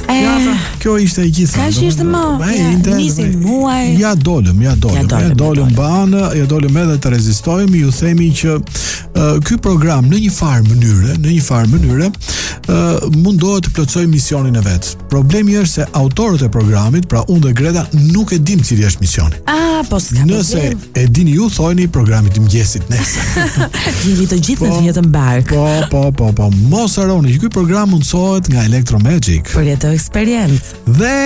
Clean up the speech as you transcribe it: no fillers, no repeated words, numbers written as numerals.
Kjo ishte e gjitha. Ka që ishte më. Nisin muaj. Ja dolëm banë, ja dolëm edhe të rezistojmë, ju themi që ky program në një farë mënyre mundohet të plotësoj misionin e vet. Problemi është se autorët e programit, pra unë dhe Greta, nuk e dim cili është misioni. Po s'ka. Nëse e dini ju, thojni programit të mëngjesit nesër. Jeni të gjithë në jetën bark. Po. Mos harroni që ky program mundsohet nga Electromagic. Për jetë eksperiencë. Dhe